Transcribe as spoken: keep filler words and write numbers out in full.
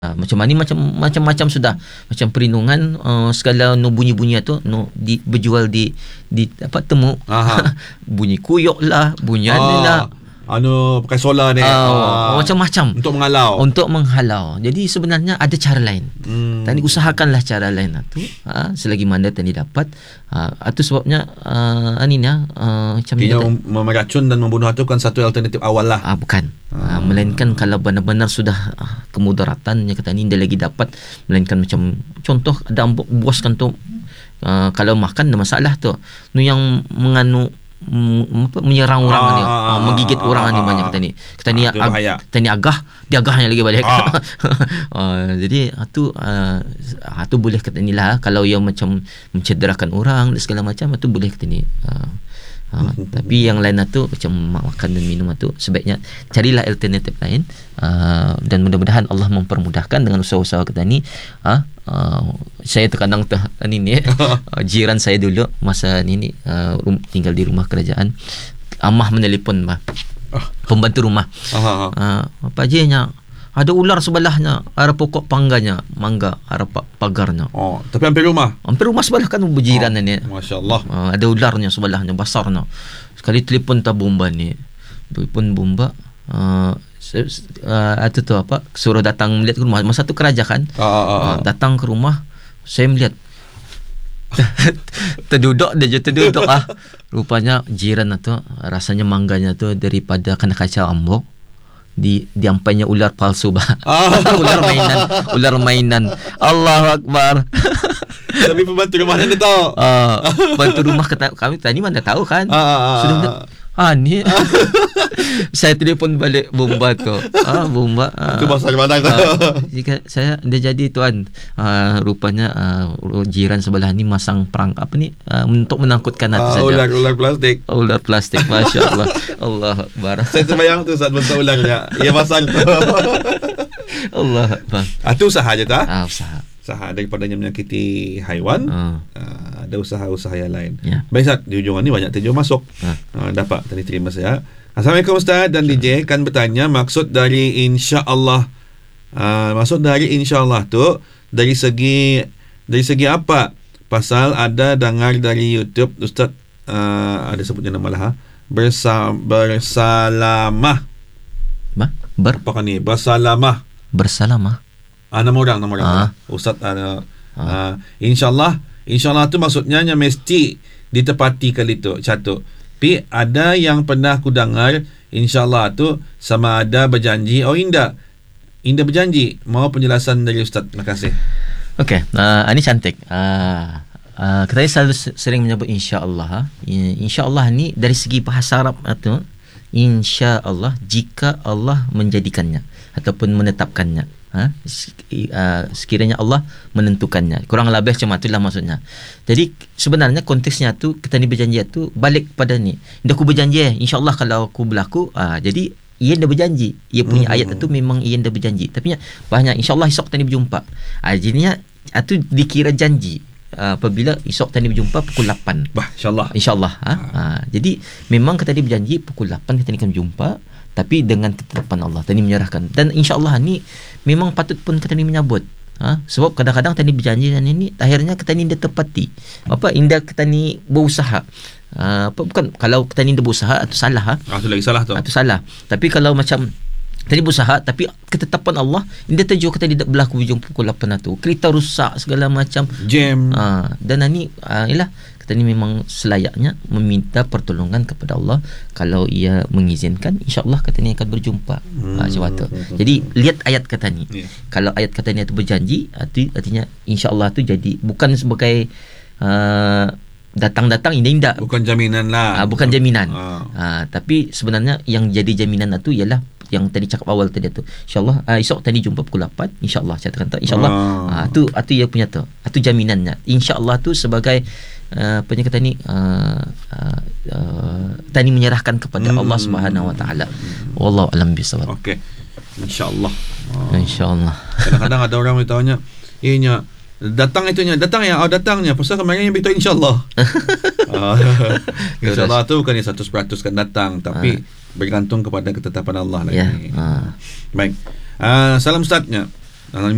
Uh, macam mana macam macam-macam sudah macam perlindungan uh, segala no bunyi-bunyi tu no di, berjual di di apa temu bunyi kuyok lah bunyi ah. lah anu pakai solar ni uh, uh, macam-macam untuk menghalau untuk menghalau. Jadi sebenarnya ada cara lain. Hmm. Tadi usahakanlah cara lain tu ha, selagi mana tadi dapat. Ha, itu sebabnya uh, aninya uh, macam ni mem- meracun dan membunuh itu kan satu alternatif awal lah. Ah, bukan. Hmm. Uh, melainkan kalau benar-benar sudah uh, kemudaratan yang kata ni dia lagi dapat, melainkan macam contoh ada buas kan tu uh, kalau makan ada masalah tu. Nu yang menganu M- menyerang orang ah, ni, ah, menggigit ah, orang ah, ni banyak kata ni. Kata ni ah, ag- kata ni agah, dia agahnya lagi balik. Ah. uh, jadi tu uh, tu boleh kata ni lah kalau yang macam mencederakan orang dan segala macam tu boleh kata ni. Uh, uh, tapi yang lain tu macam makan dan minum tu sebaiknya carilah alternatif lain uh, dan mudah-mudahan Allah mempermudahkan dengan usaha-usaha kata ni. Uh, Uh, saya terkadang ter, ni ni uh, jiran saya dulu masa ni ni uh, rum, tinggal di rumah kerajaan, amah menelpon bah, uh. pembantu rumah uh, uh, apa aja ada ular sebelahnya, ada pokok pangganya mangga, ada pagarnya. Oh, tapi hampir rumah. Hampir rumah sebelah kan berjiran oh, ni. Masya-Allah. Uh, ada ularnya sebelahnya besarnya. Sekali telefon tak bomba ni. Telefon bomba uh, Uh, itu tu apa suruh datang melihat ke rumah masa tu kerajaan ah, ah, ah. Uh, datang ke rumah saya melihat terduduk dia je terduduk ah rupanya jiran tu rasanya mangganya tu daripada kena kaca ambok di diampainya ular palsu bah ah. ular mainan ular mainan Allahu Akbar. Tapi pembantu rumah dia tahu uh, pembantu rumah kata kami tadi mana tahu kan ah, ah, sudah ah ni saya telefon balik bomba tu ah bomba ah, itu pasal mana tu ah, jika saya dia jadi tuan ah, rupanya ah, jiran sebelah ni masang perang apa ni ah, untuk menakutkan hati ah, saja ular ular plastik ular plastik masya-Allah. Allah Akbar. Saya terbayang tu saat bentuk ularnya ia masang tu Allah Akbar. Ah, tu usaha je tak ah, usaha usaha daripadanya menyakiti haiwan. uh. Uh, ada usaha-usaha yang lain yeah. Baik Ustaz, di ujung ni banyak terjun masuk uh. Uh, dapat tadi terima saya. Assalamualaikum Ustaz dan D J, kan bertanya maksud dari insya-Allah uh, maksud dari insya-Allah tu dari segi dari segi apa? Pasal ada dengar dari YouTube Ustaz uh, ada sebutnya nama lah ha? Bersa, bersalamah Ma? Ber? Apakah ni? Bersalamah Bersalamah Ah, nama orang, nama orang. Ah. Ustaz ada ah. ah, insya-Allah, insya-Allah tu maksudnya mesti ditepati kali tu, catuk. Tapi ada yang pernah aku dengar insya-Allah tu sama ada berjanji oh indah. Indah berjanji. Mau penjelasan dari Ustaz. Terima kasih. Okey, uh, ini cantik. Uh, uh, kita selalu sering menyebut insya-Allah. Insya-Allah ni dari segi bahasa Arab tu insya-Allah jika Allah menjadikannya ataupun menetapkannya. Ha? Uh, sekiranya Allah menentukannya, kurang lebih macam itulah maksudnya. Jadi sebenarnya konteksnya tu kita ni berjanji tu balik pada ni dah aku berjanji eh, insya-Allah kalau aku berlaku uh, jadi ia dah berjanji, ia punya hmm. ayat tu memang ia dah berjanji, tapi banyak insya-Allah esok tadi berjumpa uh, jadinya itu uh, dikira janji uh, apabila esok tadi berjumpa pukul lapan bah insya-Allah insya-Allah ha? uh, jadi memang kita tadi berjanji pukul lapan kita ni akan berjumpa, tapi dengan ketetapan Allah tadi menyerahkan dan insya-Allah ni memang patut pun kita ni menyambut ha? Sebab kadang-kadang kita ni berjanji dan ini akhirnya kita ni dia tepati apa indah kita ni berusaha uh, apa bukan kalau kita ni dia berusaha itu salah ha? Ah, itu lagi salah tu itu salah. Tapi kalau macam tadi berusaha tapi ketetapan Allah dia tuju kita tidak berlaku hujung pukul lapan tu kereta rusak segala macam jam uh, dan ini uh, ialah kita ni memang selayaknya meminta pertolongan kepada Allah. Kalau ia mengizinkan insya-Allah kata ni akan berjumpa. Hmm. Ha, tu. Jadi lihat ayat kata ni. Yeah. Kalau ayat kata ni itu berjanji, arti, artinya insya-Allah tu jadi bukan sebagai uh, datang-datang indah-indah. Bukan jaminan lah. Uh, bukan jaminan. Uh. Uh, tapi sebenarnya yang jadi jaminan itu ialah yang tadi cakap awal tadi tu. InsyaAllah uh, esok tadi jumpa pukul lapan. InsyaAllah saya kata insyaAllah. Ah uh, tu itu ia punya tu. Itu jaminannya. InsyaAllah tu sebagai uh, apa kata ni uh, uh, uh, tadi menyerahkan kepada hmm. Allah Subhanahu Wa Taala. Wallahu alam bisawab. Okey. InsyaAllah. Oh. InsyaAllah. Kadang-kadang ada orang bertanya, "Ianya datang itunya, datang ya, oh datangnya. Pasal kemarin yang beritahu insyaAllah." uh, InsyaAllah tu bukan seratus peratus kan datang, tapi uh. bergantung kepada ketetapan Allah lagi. Yeah. Uh. Baik. Uh, salam Ustaznya.